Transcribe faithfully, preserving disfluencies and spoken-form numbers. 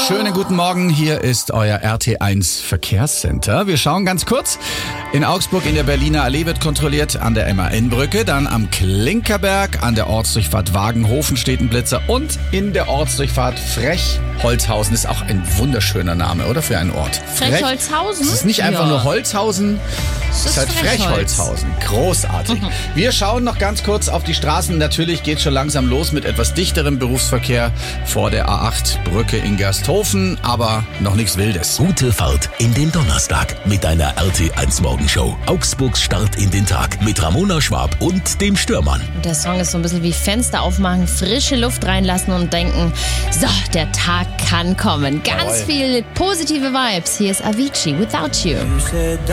Schönen guten Morgen, hier ist euer R T eins Verkehrscenter. Wir schauen ganz kurz. In Augsburg in der Berliner Allee wird kontrolliert, an der M A N-Brücke, dann am Klinkerberg, an der Ortsdurchfahrt Wagenhofen steht ein Blitzer und in der Ortsdurchfahrt Frechholzhausen. Ist auch ein wunderschöner Name, oder, für einen Ort? Frechholzhausen? Es ist nicht einfach ja. nur Holzhausen, es ist halt Frechholz. Frechholzhausen. Großartig. Wir schauen noch ganz kurz auf die Straßen. Natürlich geht schon langsam los mit etwas dichterem Berufsverkehr vor der A acht Brücke in Gersthofen, aber noch nichts Wildes. Gute Fahrt in den Donnerstag mit deiner R T eins Morgenshow. Augsburgs Start in den Tag mit Ramona Schwab und dem Stürmann. Und der Song ist so ein bisschen wie Fenster aufmachen, frische Luft reinlassen und denken, so, der Tag kann kommen. Ganz Jawohl. viel positive Vibes. Hier ist Avicii, Without You.